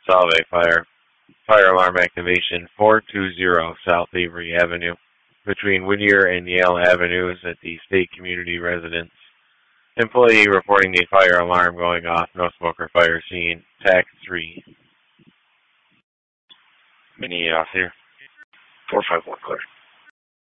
Salve Fire. Fire alarm activation 420 South Avery Avenue between Whittier and Yale Avenues at the State Community Residence. Employee reporting a fire alarm going off. No smoker fire scene. TAC 3. Mini off here. 451 clear.